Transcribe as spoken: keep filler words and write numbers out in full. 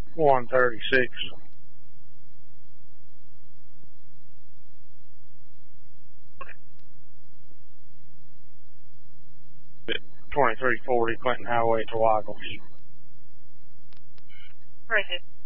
one thirty-six. twenty-three forty Clinton Highway to Waggles. Right.